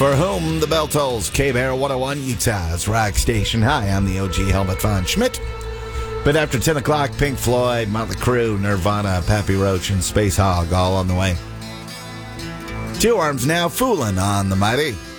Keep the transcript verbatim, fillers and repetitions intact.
For whom the bell tolls, K-Bear one oh one, Utah's rock station. Hi, I'm the O G Helmut von Schmidt. But after ten o'clock, Pink Floyd, Motley Crue, Nirvana, Pappy Roach, and Space Hog all on the way. Two Arms now, Foolin' on the Mighty.